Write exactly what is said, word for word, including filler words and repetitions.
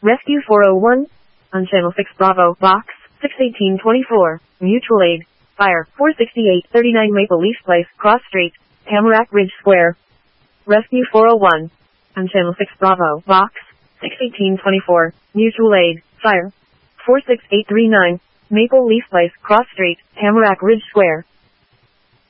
Rescue four oh one. On Channel six Bravo, Box, six eighteen twenty-four, Mutual Aid. Fire, four sixty-eight thirty-nine Maple Leaf Place, Cross Street, Tamarack Ridge Square. Rescue four oh one. On Channel six Bravo, Box, six eighteen twenty-four, Mutual Aid. Fire, four six eight three nine, Maple Leaf Place, Cross Street, Tamarack Ridge Square.